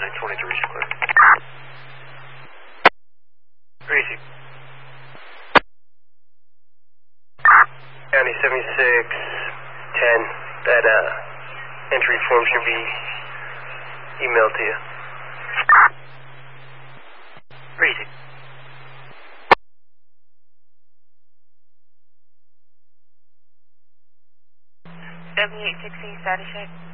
23 square. Greasy. County 7610. That entry form should be emailed to you. Greasy. 7816 status check.